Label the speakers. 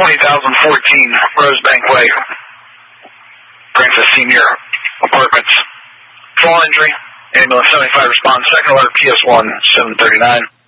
Speaker 1: 20,014 Rosebank Way, Francis Senior Apartments. Fall injury, ambulance 75 responds, second alert PS1 739.